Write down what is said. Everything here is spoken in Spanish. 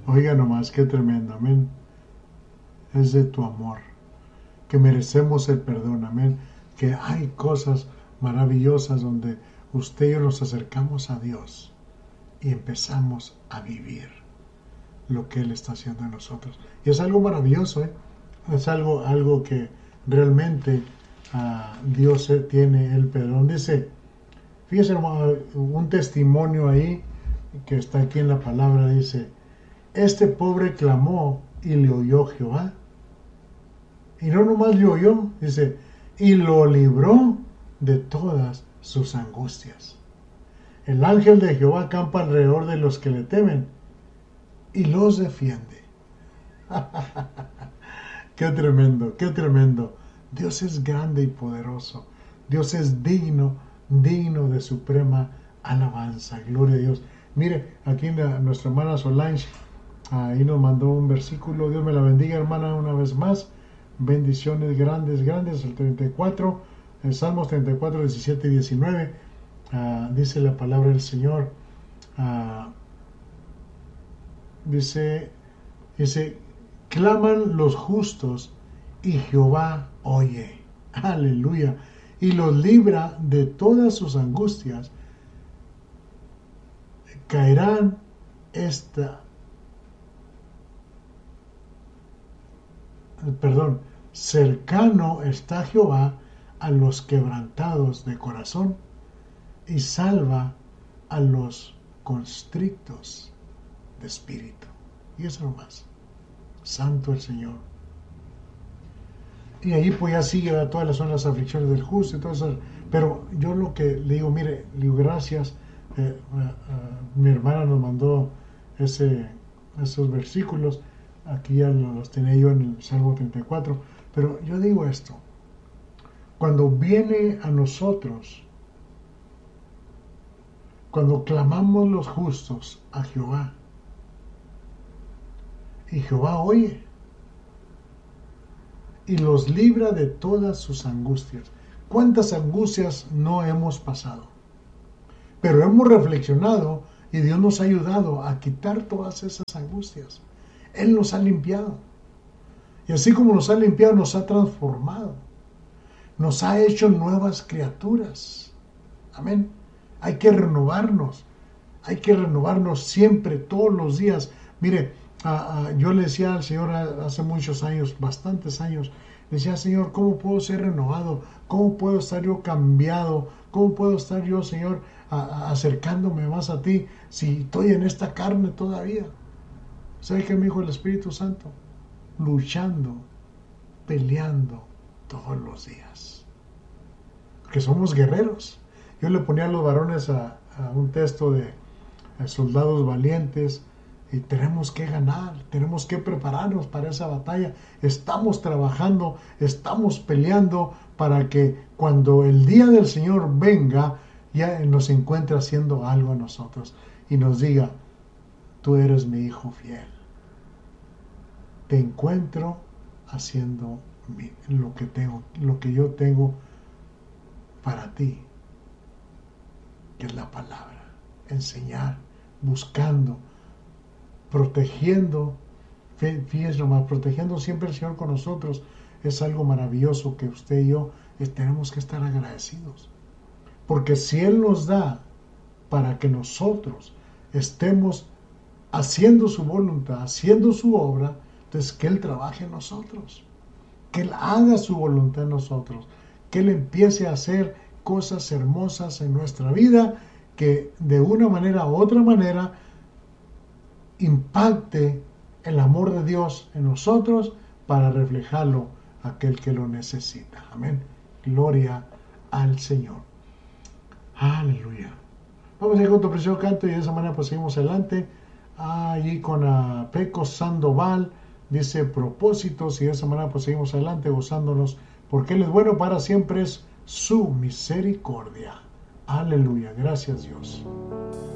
Oiga nomás, qué tremendo, amén. Es de tu amor, que merecemos el perdón, amén. Que hay cosas maravillosas donde usted y yo nos acercamos a Dios y empezamos a vivir lo que Él está haciendo en nosotros. Y es algo maravilloso, ¿eh? Es algo que realmente Dios tiene el perdón. Dice, fíjese, un testimonio ahí que está aquí en la palabra, dice, este pobre clamó y le oyó Jehová. Y no nomás le oyó, dice, y lo libró de todas sus angustias. El ángel de Jehová acampa alrededor de los que le temen y los defiende. Qué tremendo, qué tremendo. Dios es grande y poderoso. Dios es digno de suprema alabanza. Gloria a Dios. Mire, aquí nuestra hermana Solange, ahí nos mandó un versículo. Dios me la bendiga, hermana, una vez más. Bendiciones grandes, el 34, en Salmos 34, 17 y 19. Dice la palabra del Señor. Dice, claman los justos y Jehová oye. Aleluya. Y los libra de todas sus angustias. Caerán cercano está Jehová a los quebrantados de corazón y salva a los constrictos de espíritu. Y eso nomás. Santo el Señor. Y ahí pues ya sigue todas las aflicciones del justo y todo eso. Pero yo lo que le digo, mire, le digo gracias. Mi hermana nos mandó esos versículos. Aquí ya los tenía yo en el Salmo 34. Pero yo digo esto. Cuando viene a nosotros, cuando clamamos los justos a Jehová, y Jehová oye y los libra de todas sus angustias. ¿Cuántas angustias no hemos pasado? Pero hemos reflexionado y Dios nos ha ayudado a quitar todas esas angustias. Él nos ha limpiado. Y así como nos ha limpiado, nos ha transformado. Nos ha hecho nuevas criaturas. Amén. Hay que renovarnos. Hay que renovarnos siempre, todos los días. Mire, yo le decía al Señor hace muchos años, bastantes años, le decía, Señor, ¿cómo puedo ser renovado? ¿Cómo puedo estar yo cambiado? ¿Cómo puedo estar yo, Señor, acercándome más a ti si estoy en esta carne todavía? ¿Sabe qué me dijo el Espíritu Santo? Luchando, peleando todos los días. Porque somos guerreros. Yo le ponía a los varones a un texto de soldados valientes. Y tenemos que ganar, tenemos que prepararnos para esa batalla. Estamos trabajando, estamos peleando para que cuando el día del Señor venga, ya nos encuentre haciendo algo a nosotros y nos diga, tú eres mi hijo fiel. Te encuentro haciendo lo que yo tengo para ti, que es la palabra. Enseñar, buscando, protegiendo, fíjense nomás, protegiendo siempre el Señor con nosotros. Es algo maravilloso que usted y yo tenemos que estar agradecidos. Porque si Él nos da para que nosotros estemos haciendo su voluntad, haciendo su obra, entonces que Él trabaje en nosotros. Que Él haga su voluntad en nosotros. Que Él empiece a hacer cosas hermosas en nuestra vida que de una manera u otra manera impacte el amor de Dios en nosotros para reflejarlo a aquel que lo necesita. Amén. Gloria al Señor. Aleluya. Vamos a ir con otro precioso canto y de esa manera pues seguimos adelante. Allí con Peco Sandoval dice propósitos y de esa manera pues seguimos adelante gozándonos porque Él es bueno, para siempre es su misericordia. Aleluya. Gracias Dios.